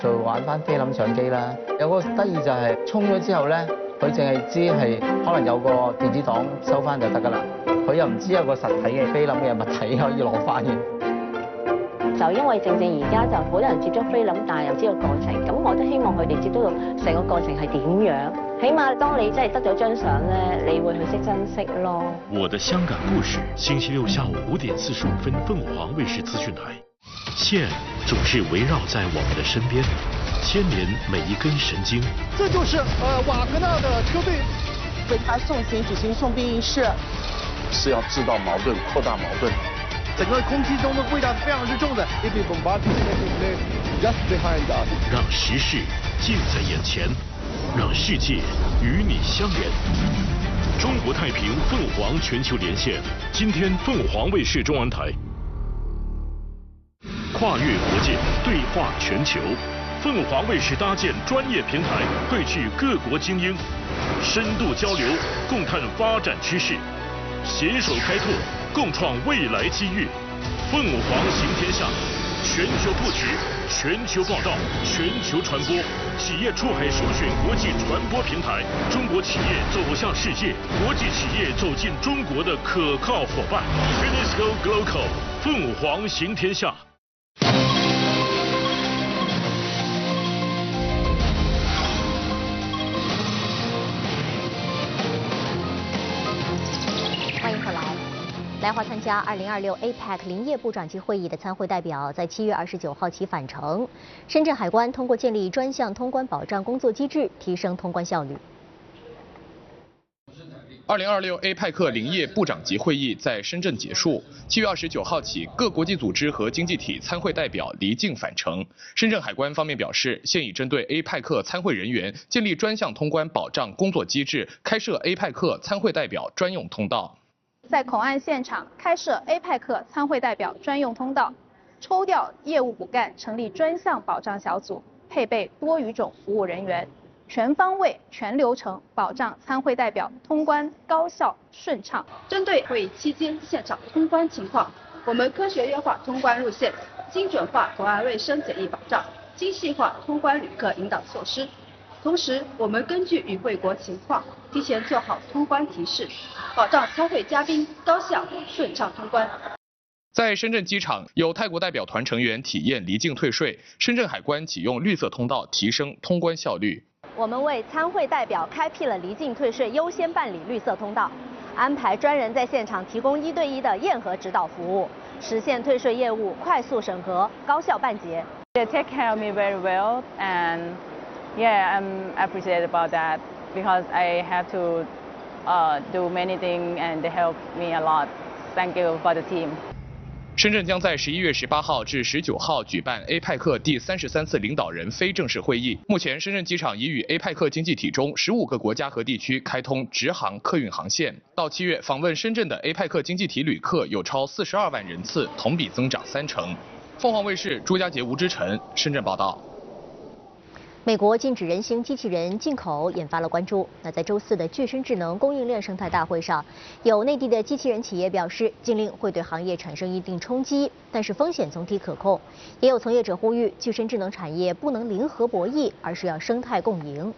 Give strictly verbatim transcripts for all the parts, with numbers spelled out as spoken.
就玩翻菲林相機啦。有個得意就係衝咗之後咧，佢淨係知係可能有個電子檔收翻就得㗎啦。佢又唔知有個實體嘅菲林嘅物體可以攞翻嘅。 就因為正正而家就好多人接觸菲林，但係又知道過程，咁我都希望佢哋接觸到成個過程係點樣。起碼當你真係得咗張相咧，你會去識珍惜咯。 我的香港故事，星期六下午五點四十五分，鳳凰衛視資訊台。線總是圍繞在我們的身邊，牽連每一根神經。 這就是呃瓦格納的車隊為他送行舉行送殯儀式， 是要製造矛盾，擴大矛盾。 整個空氣中的味道是非常之重的。 讓時事近在眼前，讓世界與你相連。中國太平鳳凰全球連線，今天鳳凰衛視中文台。跨越國界，對話全球，鳳凰衛視搭建專業平台，匯聚各國精英，深度交流，共探發展趨勢，攜手開拓，共創未來機遇。鳳凰行天下，全球布局，全球報道，全球傳播，企業出海首選國際傳播平台，中國企業走向世界，國際企業走進中國的可靠夥伴。Finisco Global， 鳳凰行天下。 来华参加二零二六 A P E C 林业部长级会议的参会代表，在七月二十九号起返程。深圳海关通过建立专项通关保障工作机制，提升通关效率。 二零二六 A P E C 林业部长级会议在深圳结束。七月二十九号起，各国际组织和经济体参会代表离境返程。深圳海关方面表示，现已针对 A P E C 参会人员建立专项通关保障工作机制，开设 A P E C 参会代表专用通道。 在口岸现场开设 A P E C 参会代表专用通道，抽调业务骨干，成立专项保障小组，配备多语种服务人员，全方位、全流程保障参会代表通关高效顺畅。 针对会议期间现场通关情况，我们科学优化通关路线，精准化口岸卫生检疫保障，精细化通关旅客引导措施。同时，我们根据与会国情况，提前做好通关提示，保障参会嘉宾高效顺畅通关。 在深圳机场，有泰国代表团成员体验离境退税，深圳海关启用绿色通道，提升通关效率。 我们为参会代表开辟了离境退税优先办理绿色通道，安排专人在现场提供一对一的验核指导服务，实现退税业务快速审核、高效办结。 They take care of me very well and. Yeah, I'm appreciated about that because I have to uh, do many things and they help me a lot. Thank you for the team. 深圳将在十一月十八号至十九号举办 A P E C 第三十三次领导人非正式会议。目前，深圳机场已与 A P E C 经济体中十五个国家和地区开通直航客运航线。到七月，访问深圳的 A P E C 经济体旅客有超四十二万人次，同比增长三成。凤凰卫视朱家杰、吴之晨，深圳报道。 美国禁止人形机器人进口，引发了关注。那在周四的具身智能供应链生态大会上，有内地的机器人企业表示，禁令会对行业产生一定冲击，但是风险总体可控。也有从业者呼吁，具身智能产业不能零和博弈，而是要生态共赢。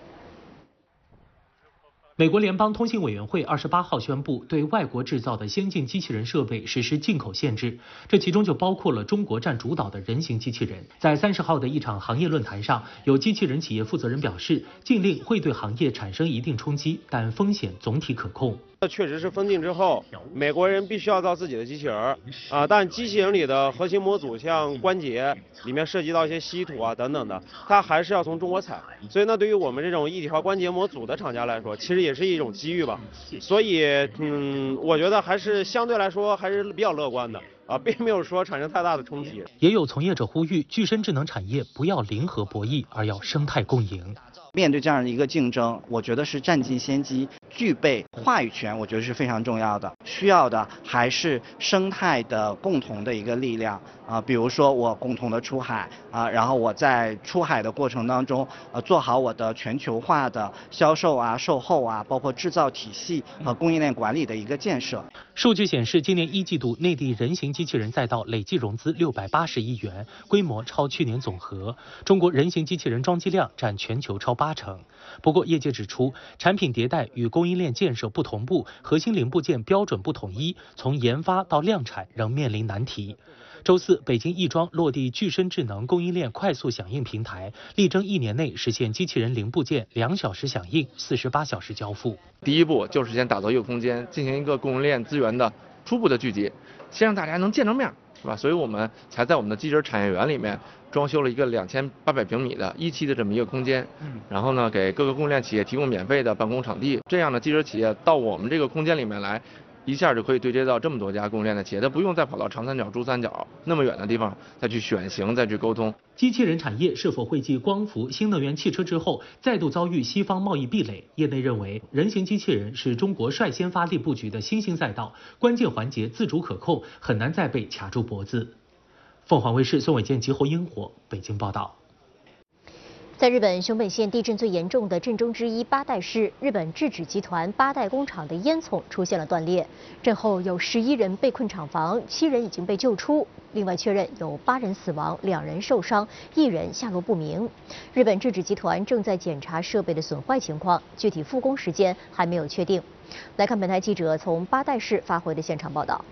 美国联邦通信委员会二十八号宣布，对外国制造的先进机器人设备实施进口限制，这其中就包括了中国占主导的人形机器人。在三十号的一场行业论坛上，有机器人企业负责人表示，禁令会对行业产生一定冲击，但风险总体可控。 确实是封禁之后，美国人必须要造自己的机器人啊，但机器人里的核心模组，像关节里面涉及到一些稀土啊等等的，它还是要从中国采。所以呢，对于我们这种一体化关节模组的厂家来说，其实也是一种机遇吧。所以，嗯，我觉得还是相对来说还是比较乐观的。啊，并没有说产生太大的冲击。 也有从业者呼吁，具身智能产业不要零和博弈，而要生态共赢。 面对这样的一个竞争，我觉得是占尽先机， 具备话语权，我觉得是非常重要的。需要的还是生态的共同的一个力量啊、呃，比如说我共同的出海啊、呃，然后我在出海的过程当中，呃，做好我的全球化的销售啊、售后啊，包括制造体系和供应链管理的一个建设。 数据显示，今年一季度内地人形机器人赛道累计融资六百八十亿元，规模超去年总和。中国人形机器人装机量占全球超八成。不过，业界指出，产品迭代与供应链建设不同步，核心零部件标准不统一，从研发到量产仍面临难题。周四，北京亦庄落地具身智能供应链快速响应平台，力争一年内实现机器人零部件两小时响应、四十八小时交付。 第一步就是先打造一个空间，进行一个供应链资源的初步的聚集，先让大家能见着面，是吧？所以我们才在我们的机器人产业园里面装修了一个两千八百平米的一期的这么一个空间，然后呢，给各个供应链企业提供免费的办公场地，这样的机器人企业到我们这个空间里面来，一下就可以对接到这么多家供应链的企业，他不用再跑到长三角、珠三角那么远的地方再去选型、再去沟通。 机器人产业是否会继光伏、新能源汽车之后再度遭遇西方贸易壁垒？业内认为，人形机器人是中国率先发力布局的新兴赛道，关键环节自主可控，很难再被卡住脖子。凤凰卫视宋伟健、吉侯英火北京报道。 在日本熊本县地震最严重的震中之一八代市，日本制纸集团八代工厂的烟囱出现了断裂，震后有十一人被困厂房，七人已经被救出，另外确认有八人死亡，两人受伤，一人下落不明。日本制纸集团正在检查设备的损坏情况，具体复工时间还没有确定。来看本台记者从八代市发回的现场报道。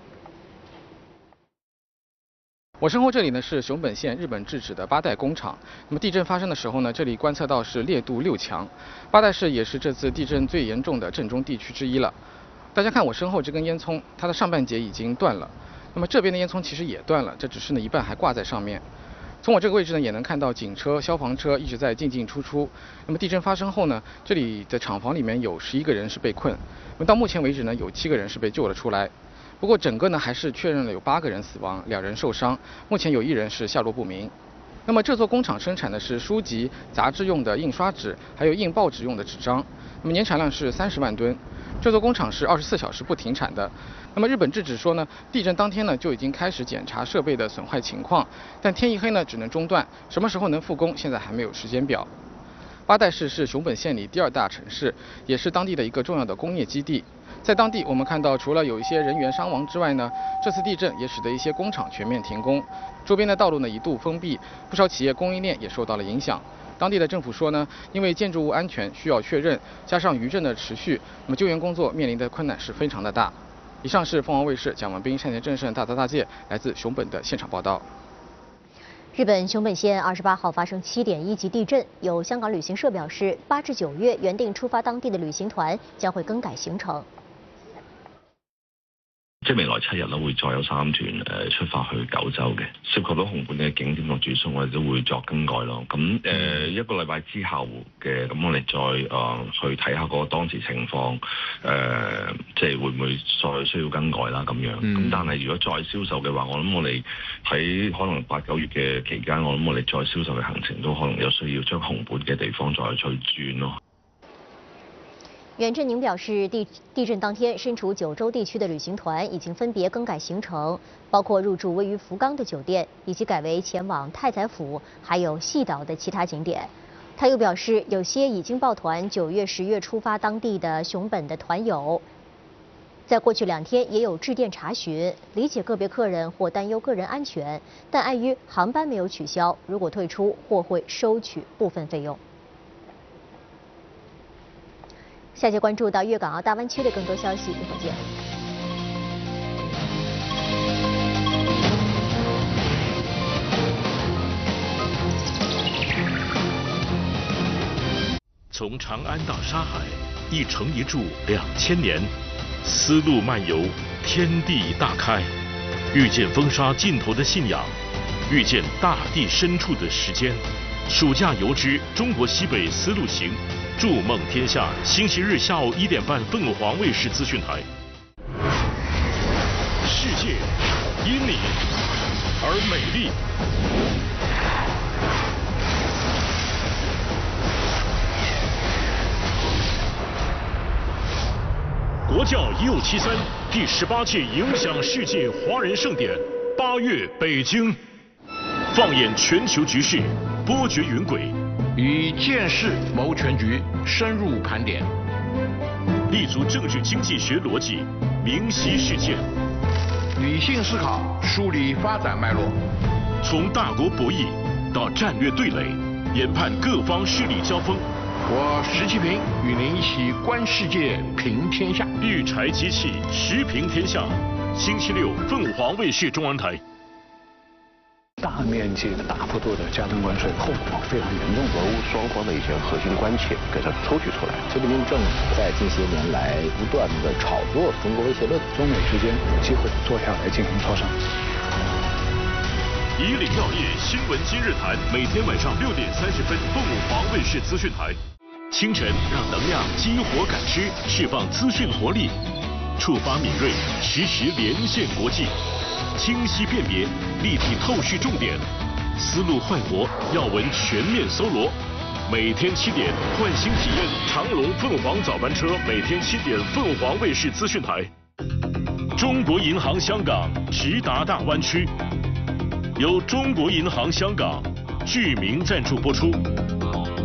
我身后这里呢是熊本县日本制纸的八代工厂。那么地震发生的时候呢，这里观测到是烈度六强。八代市也是这次地震最严重的震中地区之一了。大家看我身后这根烟囱，它的上半截已经断了。那么这边的烟囱其实也断了，这只是呢一半还挂在上面。从我这个位置呢，也能看到警车、消防车一直在进进出出。那么地震发生后呢，这里的厂房里面有十一个人是被困。那么到目前为止呢，有七个人是被救了出来。不过整个呢还是确认了有八个人死亡，两人受伤，目前有一人是下落不明。那么这座工厂生产的是书籍、杂志用的印刷纸，还有印报纸用的纸张。那么年产量是三十万吨。这座工厂是二十四小时不停产的。那么日本制纸说呢，地震当天呢就已经开始检查设备的损坏情况，但天一黑呢只能中断，什么时候能复工现在还没有时间表。八代市是熊本县里第二大城市，也是当地的一个重要的工业基地。在当地，我们看到除了有一些人员伤亡之外呢，这次地震也使得一些工厂全面停工，周边的道路呢一度封闭，不少企业供应链也受到了影响。当地的政府说呢，因为建筑物安全需要确认，加上余震的持续，那么救援工作面临的困难是非常的大。以上是凤凰卫视蒋文斌、单田正胜、大泽大介来自熊本的现场报道。 日本熊本县二十八号发生七点一级地震，有香港旅行社表示，八至九月原定出发当地的旅行团将會更改行程。 即係未來七日咧，會再有三團誒出發去九州嘅，涉及到紅本嘅景點同住宿，我哋都會作更改咯。咁誒、呃、一個禮拜之後嘅，咁我哋再誒、呃、去睇下嗰個當時情況，誒、呃、即係會唔會再需要更改啦咁樣。咁、嗯、但係如果再銷售嘅話，我諗我哋喺可能八九月嘅期間，我諗我哋再銷售嘅行程都可能有需要將紅本嘅地方再去轉咯。 袁振寧表示，地地震當天，身處九州地區的旅行團已經分別更改行程，包括入住位於福岡的酒店，以及改為前往太宰府，還有細島的其他景點。他又表示，有些已經報團九月、十月出發當地的熊本的團友，在過去兩天也有致電查詢，理解個別客人或擔憂個人安全，但礙於航班沒有取消，如果退出或會收取部分費用。下節關注到粵港澳大灣區的更多消息，一會兒見。 從長安到沙海，一城一柱兩千年，絲路漫遊，天地大開，遇見風沙盡頭的信仰，遇見大地深處的時間。暑假遊之中國西北絲路行。築夢天下，星期日下午一點半，鳳凰衛視資訊台。世界因你而美麗。 国教一五七三第十八届影响世界华人盛典八月北京，放眼全球局势，波谲云轨， 以见识谋全局，深入盘点， 立足政治经济学逻辑，明晰事件， 理性思考，梳理发展脉络， 从大国博弈到战略对垒，研判各方势力交锋。 我石其平与您一起观世界，评天下。 育才机器，时评天下。星期六，凤凰卫视中文台。 大面积的、大幅度的加征关税，后果非常严重。 俄乌双方的一些核心关切给它抽取出来。 习近平政府在近些年来不断的炒作中国威胁论， 中美之间有机会坐下来进行磋商。 以岭药业新闻今日谈，每天晚上六点三十分，凤凰卫视资讯台。清晨让能量激活感知，释放资讯活力，触发敏锐，实时连线国际，清晰辨别，立体透视重点，思路焕活，要闻全面搜罗。每天七点换新体验长龙凤凰早班车，每天七点凤凰卫视资讯台。中国银行香港直达大湾区，由中国银行香港巨名赞助播出。